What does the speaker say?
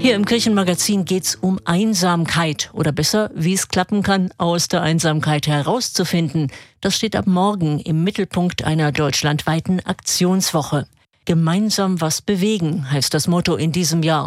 Hier im Kirchenmagazin geht's um Einsamkeit oder besser, wie es klappen kann, aus der Einsamkeit herauszufinden. Das steht ab morgen im Mittelpunkt einer deutschlandweiten Aktionswoche. Gemeinsam was bewegen, heißt das Motto in diesem Jahr.